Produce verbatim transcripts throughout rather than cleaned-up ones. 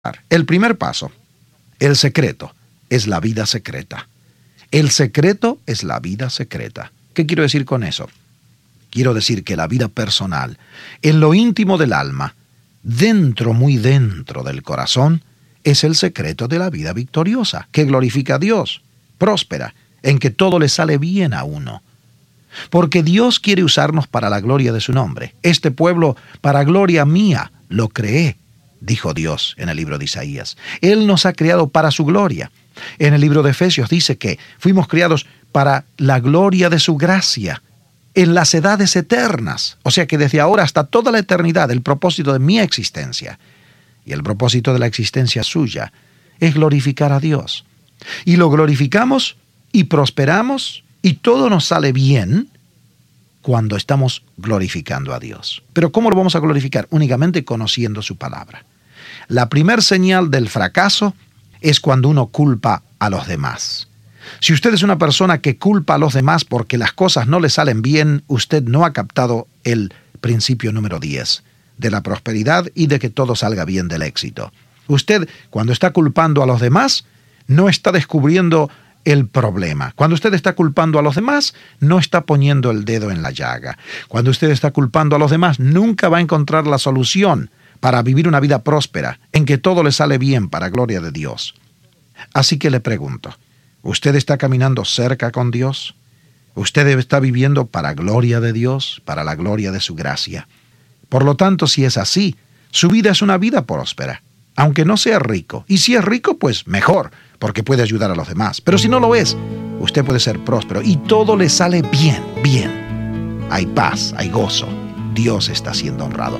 El primer paso, el secreto, es la vida secreta. El secreto es la vida secreta. ¿Qué quiero decir con eso? Quiero decir que la vida personal, en lo íntimo del alma, dentro, muy dentro del corazón, es el secreto de la vida victoriosa, que glorifica a Dios, próspera, en que todo le sale bien a uno. Porque Dios quiere usarnos para la gloria de su nombre. Este pueblo, para gloria mía, lo creé, dijo Dios en el libro de Isaías. Él nos ha creado para su gloria. En el libro de Efesios dice que fuimos creados para la gloria de su gracia, en las edades eternas. O sea que desde ahora hasta toda la eternidad, el propósito de mi existencia y el propósito de la existencia suya es glorificar a Dios. Y lo glorificamos y prosperamos y todo nos sale bien cuando estamos glorificando a Dios. Pero ¿cómo lo vamos a glorificar? Únicamente conociendo su palabra. La primer señal del fracaso es cuando uno culpa a los demás. Si usted es una persona que culpa a los demás porque las cosas no le salen bien, usted no ha captado el principio número diez de la prosperidad y de que todo salga bien del éxito. Usted, cuando está culpando a los demás, no está descubriendo el problema. Cuando usted está culpando a los demás, no está poniendo el dedo en la llaga. Cuando usted está culpando a los demás, nunca va a encontrar la solución para vivir una vida próspera, en que todo le sale bien para gloria de Dios. Así que le pregunto, ¿usted está caminando cerca con Dios? ¿Usted está viviendo para gloria de Dios, para la gloria de su gracia? Por lo tanto, si es así, su vida es una vida próspera, aunque no sea rico. Y si es rico, pues mejor, porque puede ayudar a los demás. Pero si no lo es, usted puede ser próspero y todo le sale bien, bien. Hay paz, hay gozo. Dios está siendo honrado.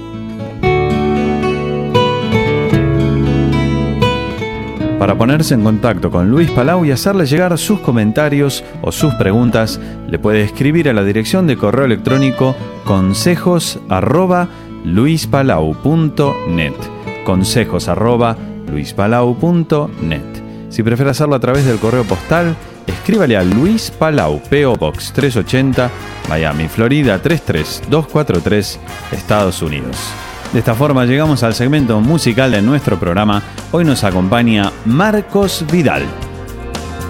Para ponerse en contacto con Luis Palau y hacerle llegar sus comentarios o sus preguntas, le puede escribir a la dirección de correo electrónico consejos arroba luispalau punto net. consejos arroba luispalau punto net. Si prefiere hacerlo a través del correo postal, escríbale a Luis Palau, P O Box trescientos ochenta, Miami, Florida tres tres dos cuatro tres, Estados Unidos. De esta forma llegamos al segmento musical de nuestro programa. Hoy nos acompaña Marcos Vidal.